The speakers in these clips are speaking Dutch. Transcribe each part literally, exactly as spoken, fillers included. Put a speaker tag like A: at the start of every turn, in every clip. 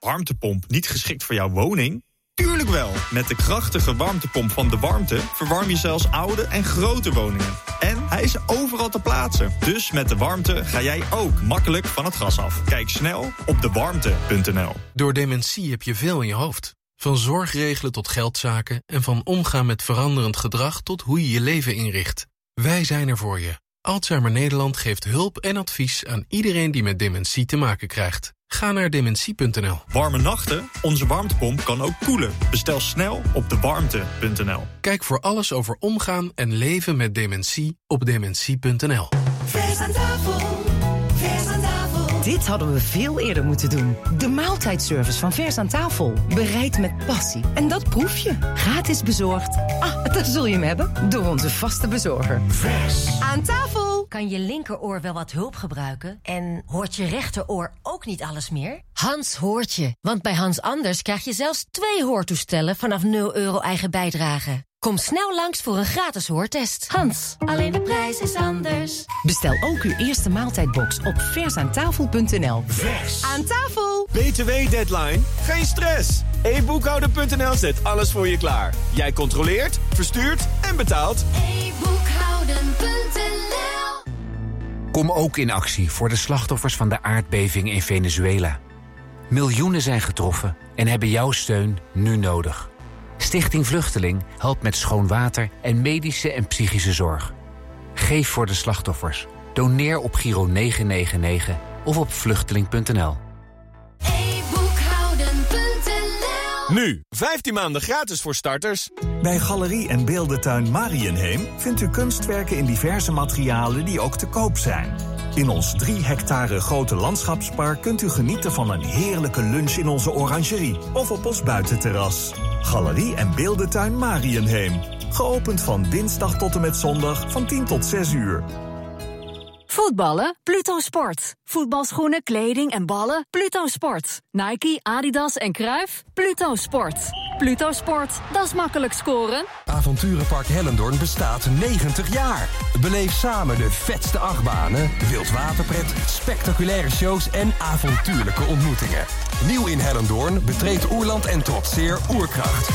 A: Warmtepomp niet geschikt voor jouw woning? Tuurlijk wel! Met de krachtige warmtepomp van De Warmte verwarm je zelfs oude en grote woningen. En hij is overal te plaatsen. Dus met De Warmte ga jij ook makkelijk van het gas af. Kijk snel op de warmte punt n l.
B: Door dementie heb je veel in je hoofd. Van zorgregelen tot geldzaken en van omgaan met veranderend gedrag tot hoe je je leven inricht. Wij zijn er voor je. Alzheimer Nederland geeft hulp en advies aan iedereen die met dementie te maken krijgt. Ga naar dementie punt n l.
A: Warme nachten? Onze warmtepomp kan ook koelen. Bestel snel op de warmte punt n l.
B: Kijk voor alles over omgaan en leven met dementie op dementie punt n l.
C: Vers aan tafel, vers aan tafel.
D: Dit hadden we veel eerder moeten doen. De maaltijdservice van Vers aan tafel. Bereid met passie. En dat proef je. Gratis bezorgd. Ah, daar zul je hem hebben. Door onze vaste bezorger.
C: Vers
D: aan tafel.
E: Kan je linkeroor wel wat hulp gebruiken? En hoort je rechteroor ook niet alles meer? Hans hoort je. Want bij Hans Anders krijg je zelfs twee hoortoestellen vanaf nul euro eigen bijdrage. Kom snel langs voor een gratis hoortest.
C: Hans, alleen de prijs is anders.
D: Bestel ook uw eerste maaltijdbox op vers aan tafel punt n l.
C: Vers
D: aan tafel.
F: B T W-deadline? Geen stress. e boekhouder punt n l zet alles voor je klaar. Jij controleert, verstuurt en betaalt.
C: e boekhouden punt n l.
G: Kom ook in actie voor de slachtoffers van de aardbeving in Venezuela. Miljoenen zijn getroffen en hebben jouw steun nu nodig. Stichting Vluchteling helpt met schoon water en medische en psychische zorg. Geef voor de slachtoffers. Doneer op Giro negen negen negen of op vluchteling punt n l.
C: e boekhouden punt n l.
F: Nu, vijftien maanden gratis voor starters.
H: Bij Galerie en Beeldentuin Mariënheem vindt u kunstwerken in diverse materialen die ook te koop zijn. In ons drie hectare grote landschapspark kunt u genieten van een heerlijke lunch in onze orangerie of op ons buitenterras. Galerie en Beeldentuin Mariënheem. Geopend van dinsdag tot en met zondag van tien tot zes uur.
I: Voetballen? Pluto Sport. Voetbalschoenen, kleding en ballen? Pluto Sport. Nike, Adidas en Cruijff? Pluto Sport. Pluto Sport, dat is makkelijk scoren.
J: Avonturenpark Hellendoorn bestaat negentig jaar. Beleef samen de vetste achtbanen, wildwaterpret, spectaculaire shows en avontuurlijke ontmoetingen. Nieuw in Hellendoorn, betreed Oerland en trotseer Oerkracht.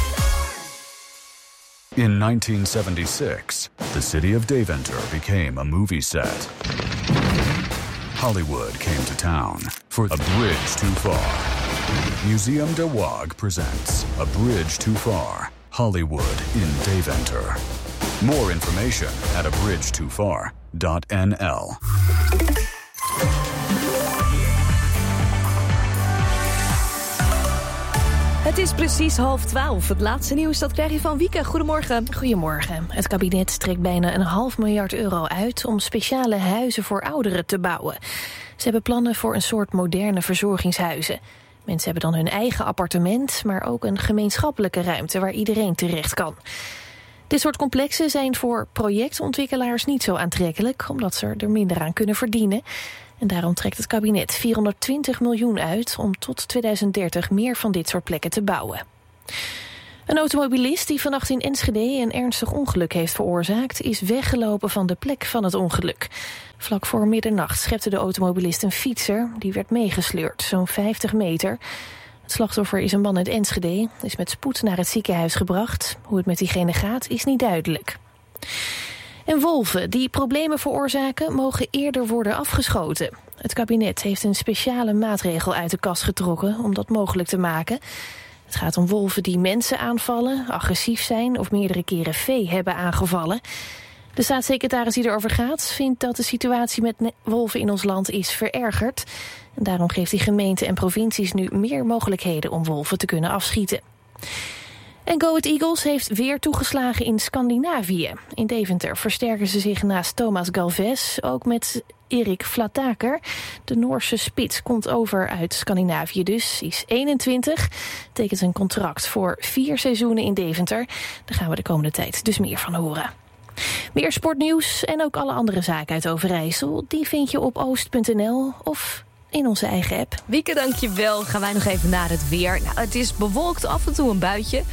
K: In nineteen seventy-six, the city of Deventer became a movie set. Hollywood came to town for A Bridge Too Far. Museum de Waag presents A Bridge Too Far, Hollywood in Deventer. More information at a bridge too far dot n l.
L: Het is precies half twaalf. Het laatste nieuws dat krijg je van Wieke. Goedemorgen.
M: Goedemorgen. Het kabinet trekt bijna een half miljard euro uit om speciale huizen voor ouderen te bouwen. Ze hebben plannen voor een soort moderne verzorgingshuizen. Mensen hebben dan hun eigen appartement, maar ook een gemeenschappelijke ruimte waar iedereen terecht kan. Dit soort complexen zijn voor projectontwikkelaars niet zo aantrekkelijk, omdat ze er minder aan kunnen verdienen. En daarom trekt het kabinet vierhonderdtwintig miljoen uit om tot tweeduizend dertig meer van dit soort plekken te bouwen. Een automobilist die vannacht in Enschede een ernstig ongeluk heeft veroorzaakt, is weggelopen van de plek van het ongeluk. Vlak voor middernacht schepte de automobilist een fietser, die werd meegesleurd, zo'n vijftig meter. Het slachtoffer is een man uit Enschede, is met spoed naar het ziekenhuis gebracht. Hoe het met diegene gaat, is niet duidelijk. En wolven die problemen veroorzaken, mogen eerder worden afgeschoten. Het kabinet heeft een speciale maatregel uit de kast getrokken om dat mogelijk te maken. Het gaat om wolven die mensen aanvallen, agressief zijn of meerdere keren vee hebben aangevallen. De staatssecretaris die erover gaat vindt dat de situatie met wolven in ons land is verergerd. En daarom geeft hij gemeenten en provincies nu meer mogelijkheden om wolven te kunnen afschieten. En Go Ahead Eagles heeft weer toegeslagen in Scandinavië. In Deventer versterken ze zich naast Thomas Galvez ook met Erik Vlataker. De Noorse spits komt over uit Scandinavië dus, is eenentwintig. Tekent een contract voor vier seizoenen in Deventer. Daar gaan we de komende tijd dus meer van horen. Meer sportnieuws en ook alle andere zaken uit Overijssel, die vind je op oost punt n l of in onze eigen app.
L: Wieke, dankjewel. Gaan wij nog even naar het weer. Nou, het is bewolkt, af en toe een buitje.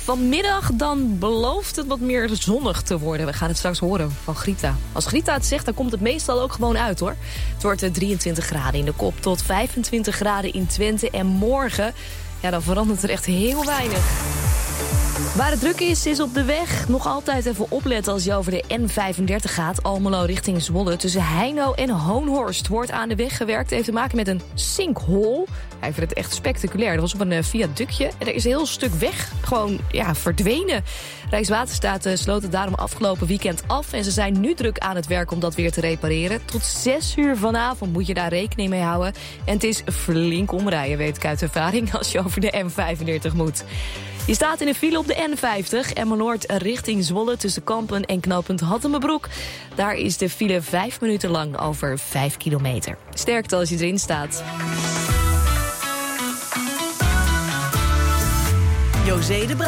L: Vanmiddag dan belooft het wat meer zonnig te worden. We gaan het straks horen van Grita. Als Grita het zegt, dan komt het meestal ook gewoon uit, hoor. Het wordt drieëntwintig graden in de Kop tot vijfentwintig graden in Twente. En morgen, ja, dan verandert er echt heel weinig. Waar het druk is, is op de weg. Nog altijd even opletten als je over de N vijfendertig gaat. Almelo richting Zwolle. Tussen Heino en Hoonhorst wordt aan de weg gewerkt. Het heeft te maken met een sinkhole. Hij vindt het echt spectaculair. Dat was op een uh, viaductje. En er is een heel stuk weg gewoon ja, verdwenen. Rijkswaterstaat uh, sloot het daarom afgelopen weekend af. En ze zijn nu druk aan het werk om dat weer te repareren. Tot zes uur vanavond moet je daar rekening mee houden. En het is flink omrijden, weet ik uit ervaring, als je over de N vijfendertig moet. Je staat in een file op de N vijftig, Emmeloord richting Zwolle tussen Kampen en knooppunt Hattemerbroek. Daar is de file vijf minuten lang over vijf kilometer. Sterkte als je erin staat.
N: José de Bruin.